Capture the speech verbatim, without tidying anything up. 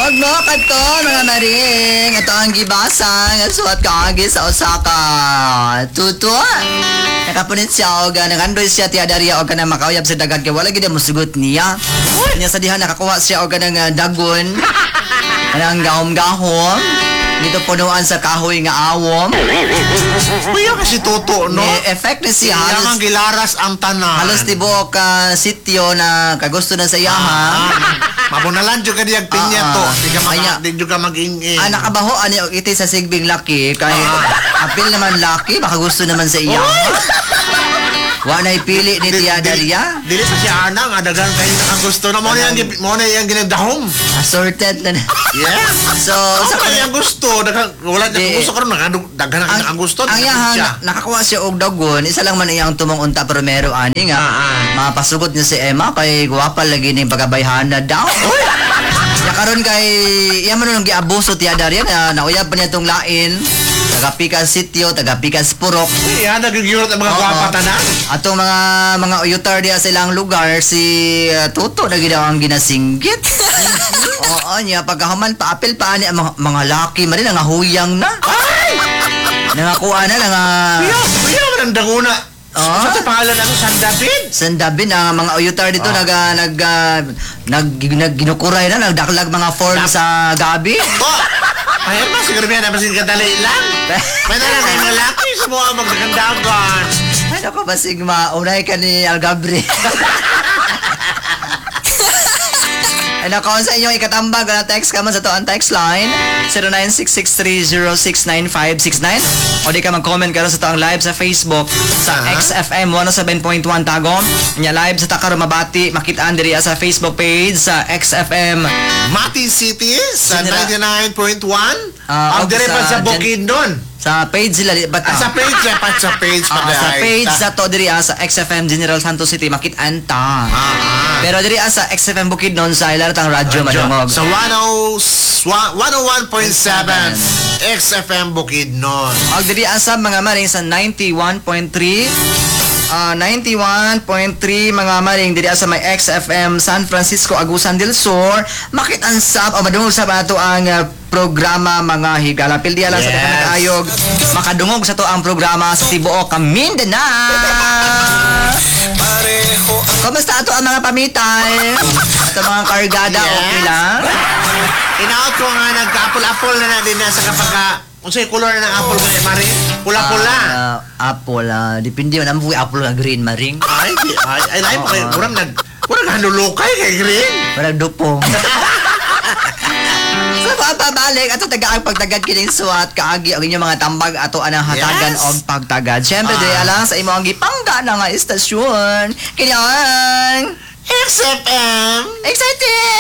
Og mo kadto mga maring, ato ang gibasa nga suwat kaagi sa Osaka. Tuto. Nakapunit siya og nagandoy siya ti Adaria og kanang makauyab sa dagat kay wala gid mo sugot niya. Nya sa diha nakakuha siya og kanang uh, dagon. Kanang gahom-gahom. Dito punuan sa kahoy nga awom. Kuya kasi toto, no? May effect na siya. Halos, Halos, gilaras ang tanan. halos tibok uh, sityo na kagusto na sa iyaha. Ah, mabunalan dyo ka diyag pinya Ah, to. ah. Di ka Anya. mag- di dyo ka mag-ing-ing. Ah, nakabaho ani og iti sa sigbing laki kay apil naman laki baka gusto naman sa iya. Wa na ipili ni Tia Dalia. Dili pa siya ana nga dagan kayo ang gusto na mo na yang mo na yang ginadahom. Assorted na. Yes. So Sa sa kanya gusto, dagan wala Di- na gusto karon nga dagan ang, ang gusto. ang dagan yahan, siya. nakakuha siya og dagon, isa lang man iyang tumong unta primero ani nga. Ah, ah. Mapasugod niya si Emma kay guwapa lagi ning pagabayhan na daw. Ya karon kay iya man nung giabuso Tia Dalia na nauyab pa niya tong lain. Taga Pikas Sitio, taga Pikas Purok. Iya nagigyurot ang mga Oo. gwapa tanan. Atong mga mga uyutar diya sa ilang lugar si uh, Tuto na gid ang ginasinggit. Oo niya pagkahuman pa apil pa ani ang mga, mga laki man rin nga huyang na. Ay! Nangakuha na nga Kuya, kuya man ang danguna. Ah. Sa pangalan ako San David. sandabin ang mga uyutar dito Ah. nag uh, nag uh, nag nag ginukuray na nagdaklag mga form sa gabi. Oh! Ay, mas siguro biya na masin kadali lang. May na kay mga laki sa mga magkakandagan. Ay nako basig maunay ka ni Algabri. Ay nako sa inyong ikatambag na text ka man sa to ang text line zero nine six six three zero six nine five six nine o di ka mag-comment ka rin sa to ang live sa Facebook sa Aha. X F M one oh seven point one Tagum. Nya live sa Takaro Mabati makitaan diri sa Facebook page sa X F M. Mati City sa Sinira- ninety-nine point one. Ah, Ang og dire pa sa sa Gen- Bukidnon. Sa page sila di- bata. Ah, sa page yan, pa sa page pa Ah, sa dahil. page Ta- sa to diri ah, sa X F M General Santos City makitaan ta. Ah, ah. Pero diri ah, sa X F M Bukidnon sa ilarang radyo madungog. Sa one oh one point seven X F M Bukidnon. Og diri ah, sa mga maring sa ninety-one point three ah ninety-one point three mga maring diri ah, sa may X F M San Francisco Agusan del Sur makitaan sa o madungog sa ato ang ah, programa mga higala pildi ala sa Yes. daghang nag-ayog makadungog sa to ang programa sa tibuok ka Mindanao. Kumusta ato ang mga pamitay? Ato mga kargada Yes. okay lang? Inaot ko nga nagka-apple-apple na na din na sa kapag ka unsay color na ng apple ba mari? Pula-pula. Ah, apple ah, depende man amo apple nga green maring. ay, di, ay, ay, ay, Oo. ay, kurang nag, kurang nahulukay kay Green. Parang dupong. So papabalik ato taga ang pagtagad kining suwat kaagi ang inyong mga tambag ato anang hatagan Yes. og pagtagad. Syempre Ah. di alang sa imo ang gipangga na nga istasyon. Kini ang X F M. excited.